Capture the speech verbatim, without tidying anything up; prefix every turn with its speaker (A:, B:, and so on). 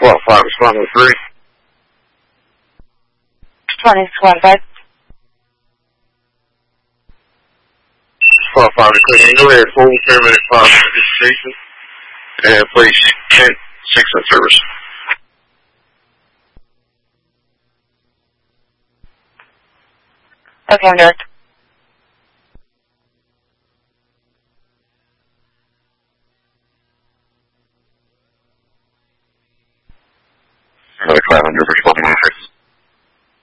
A: twelve five, respond to three.
B: twenty, twelve five.
A: twelve five, declaring go ahead, full paramedic five participation, and place ten six on service.
B: Okay, I'm direct.